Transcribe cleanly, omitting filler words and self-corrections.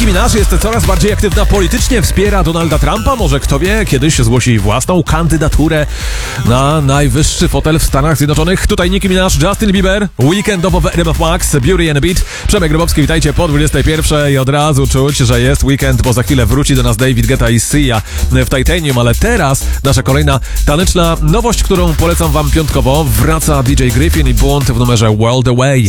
Nicki Minaj jest coraz bardziej aktywna politycznie, wspiera Donalda Trumpa, może kto wie, kiedyś zgłosi własną kandydaturę na najwyższy fotel w Stanach Zjednoczonych. Tutaj Nicki Minaj, Justin Bieber, Weekendowo w RMF Max, Beauty and a Beat. Przemek Grabowski, witajcie po 21 i od razu czuć, że jest weekend, bo za chwilę wróci do nas David Guetta i Sia w Titanium, ale teraz nasza kolejna taneczna nowość, którą polecam wam piątkowo. Wraca DJ Griffin i Błąd w numerze World Away.